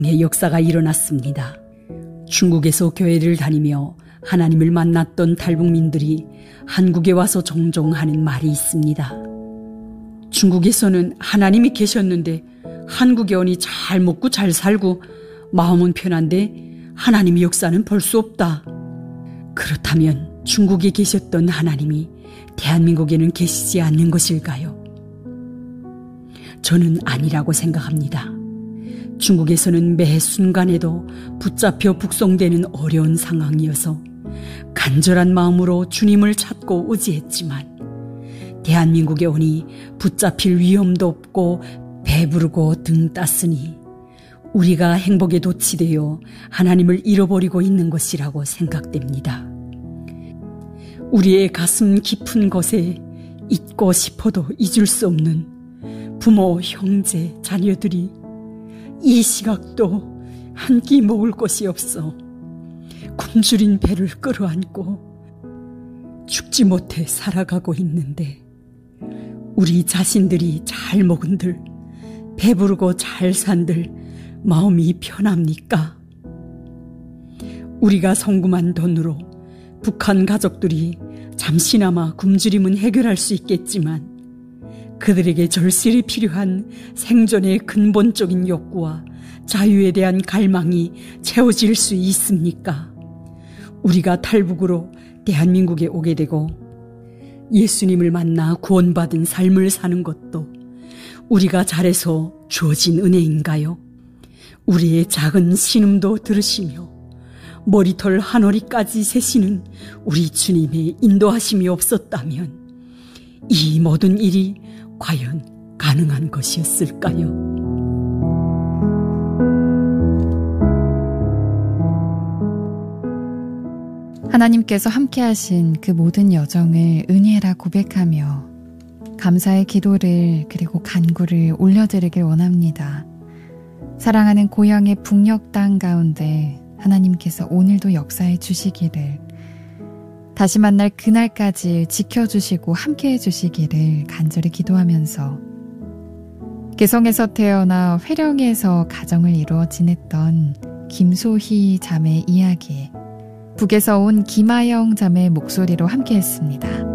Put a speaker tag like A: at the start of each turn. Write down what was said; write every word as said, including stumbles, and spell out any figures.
A: 역사가 일어났습니다. 중국에서 교회를 다니며 하나님을 만났던 탈북민들이 한국에 와서 종종 하는 말이 있습니다. 중국에서는 하나님이 계셨는데 한국에 오니 잘 먹고 잘 살고 마음은 편한데 하나님의 역사는 볼 수 없다. 그렇다면 중국에 계셨던 하나님이 대한민국에는 계시지 않는 것일까요? 저는 아니라고 생각합니다. 중국에서는 매 순간에도 붙잡혀 북송되는 어려운 상황이어서 간절한 마음으로 주님을 찾고 의지했지만 대한민국에 오니 붙잡힐 위험도 없고 배부르고 등 땄으니 우리가 행복에 도취되어 하나님을 잃어버리고 있는 것이라고 생각됩니다. 우리의 가슴 깊은 곳에 잊고 싶어도 잊을 수 없는 부모, 형제, 자녀들이 이 시각도 한 끼 먹을 것이 없어 굶주린 배를 끌어안고 죽지 못해 살아가고 있는데 우리 자신들이 잘 먹은들 배부르고 잘 산들 마음이 편합니까? 우리가 송금한 돈으로 북한 가족들이 잠시나마 굶주림은 해결할 수 있겠지만 그들에게 절실히 필요한 생존의 근본적인 욕구와 자유에 대한 갈망이 채워질 수 있습니까? 우리가 탈북으로 대한민국에 오게 되고 예수님을 만나 구원받은 삶을 사는 것도 우리가 잘해서 주어진 은혜인가요? 우리의 작은 신음도 들으시며 머리털 한 올이까지 세시는 우리 주님의 인도하심이 없었다면 이 모든 일이 과연 가능한 것이었을까요?
B: 하나님께서 함께하신 그 모든 여정을 은혜라 고백하며 감사의 기도를 그리고 간구를 올려드리길 원합니다. 사랑하는 고향의 북녘 땅 가운데 하나님께서 오늘도 역사해 주시기를, 다시 만날 그날까지 지켜주시고 함께해 주시기를 간절히 기도하면서 개성에서 태어나 회령에서 가정을 이루어 지냈던 김소희 자매 이야기, 북에서 온 김아영 자매의 목소리로 함께했습니다.